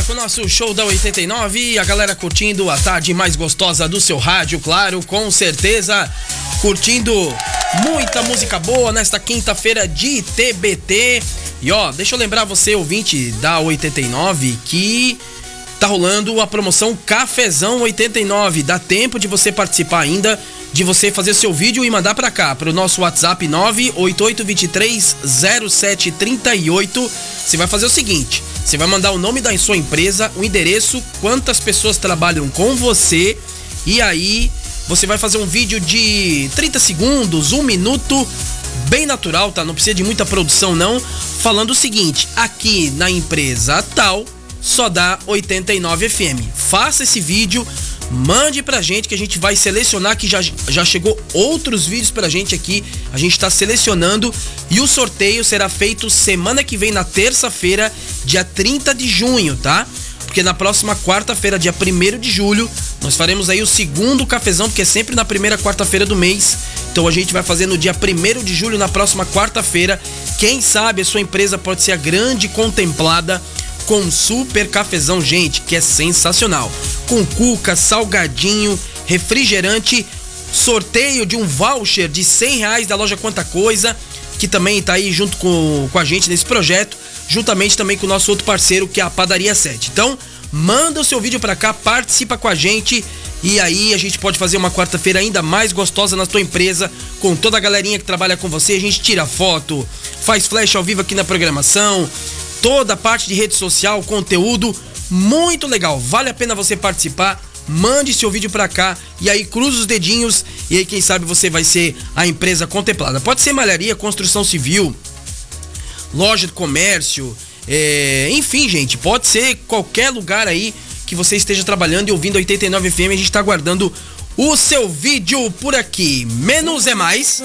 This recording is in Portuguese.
com o nosso show da 89, a galera curtindo a tarde mais gostosa do seu rádio, claro, com certeza, curtindo muita música boa nesta quinta-feira de TBT. E ó, deixa eu lembrar você, ouvinte da 89, que tá rolando a promoção Cafezão 89. Dá tempo de você participar ainda, de você fazer seu vídeo e mandar pra cá, pro nosso WhatsApp 988230738. Você vai fazer o seguinte, você vai mandar o nome da sua empresa, o endereço, quantas pessoas trabalham com você, e aí você vai fazer um vídeo de 30 segundos, 1 minuto, bem natural, tá? Não precisa de muita produção não, falando o seguinte: aqui na empresa tal, só dá 89 FM. Faça esse vídeo, mande pra gente que a gente vai selecionar, que já chegou outros vídeos pra gente aqui, a gente tá selecionando, e o sorteio será feito semana que vem, na terça-feira, dia 30 de junho, tá? Porque na próxima quarta-feira, dia 1º de julho, nós faremos aí o segundo cafezão, porque é sempre na primeira quarta-feira do mês. Então a gente vai fazer no dia 1º de julho, na próxima quarta-feira. Quem sabe a sua empresa pode ser a grande contemplada com um super cafezão, gente, que é sensacional. Com cuca, salgadinho, refrigerante, sorteio de um voucher de R$100 da loja Quanta Coisa, que também tá aí junto com a gente nesse projeto, juntamente também com o nosso outro parceiro, que é a Padaria 7. Então, manda o seu vídeo pra cá, participa com a gente, e aí a gente pode fazer uma quarta-feira ainda mais gostosa na tua empresa, com toda a galerinha que trabalha com você. A gente tira foto, faz flash ao vivo aqui na programação, toda a parte de rede social, conteúdo muito legal. Vale a pena você participar. Mande seu vídeo pra cá e aí cruza os dedinhos, e aí quem sabe você vai ser a empresa contemplada. Pode ser malharia, construção civil, loja de comércio, enfim, gente, pode ser qualquer lugar aí que você esteja trabalhando e ouvindo 89 FM. A gente tá aguardando o seu vídeo por aqui. Menos é mais.